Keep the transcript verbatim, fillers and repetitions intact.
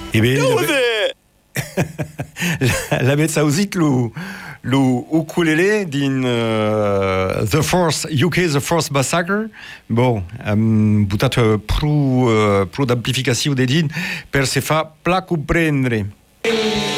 E bene, l'avete auzit lo, lo ukulele din uh, The Force, U K The Force Massacre. Bon, um, butat uh, pro, uh, pro d'amplificació de din per se fa pla comprendre.